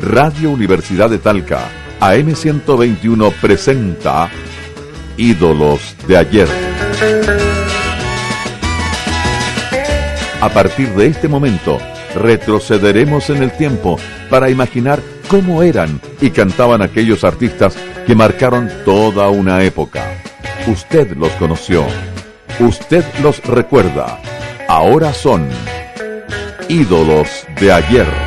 Radio Universidad de Talca, AM121 presenta Ídolos de ayer. A partir de este momento, retrocederemos en el tiempo para imaginar cómo eran y cantaban aquellos artistas que marcaron toda una época. Usted los conoció, usted los recuerda. Ahora son Ídolos de ayer.